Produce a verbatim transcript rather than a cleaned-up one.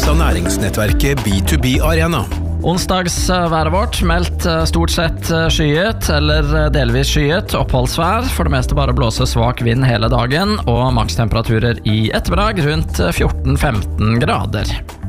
presenteres av næringsnettverket B to B Arena. Onsdagsværet vårt meldt stort sett skyet eller delvis skyet oppholdsvær, for det meste bare blåse svak vind hele dagen og makstemperaturer i ettermiddag rundt fjorten til femten grader.